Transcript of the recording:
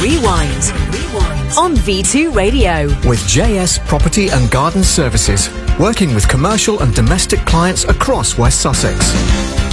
Rewind on V2 Radio. With JS Property and Garden Services, working with commercial and domestic clients across West Sussex.